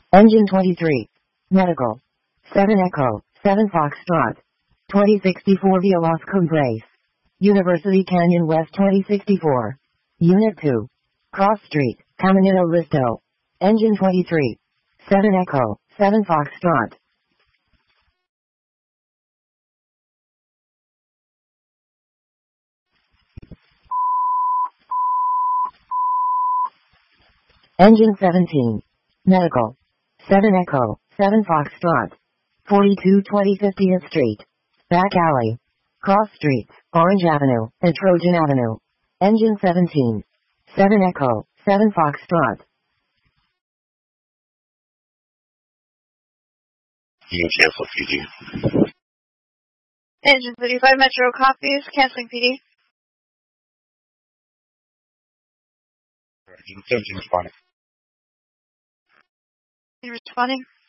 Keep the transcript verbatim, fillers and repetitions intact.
Engine twenty-three. Medical. seven Echo, seven Foxtrot. twenty sixty-four Via Las Cumbres. University Canyon West twenty sixty-four. Unit two. Cross Street, Caminito Listo. Engine twenty-three. seven Echo, seven Foxtrot. Engine seventeen. Medical. seven Echo, seven Foxtrot. forty-two twenty fiftieth Street. Back Alley. Cross Streets, Orange Avenue, and Trojan Avenue. Engine seventeen. seven Echo, seven Foxtrot. You can cancel P D. Engine thirty-five Metro copies, canceling P D. Engine seventeen responding. You responding?